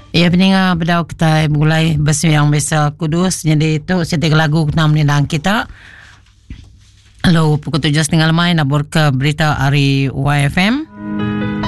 Ya peninga bedau kita mulai bersiang besar Kudus. Jadi itu setiap lagu kita menindang kita. Lalu pukul 7.30 nabur ke berita hari YFM.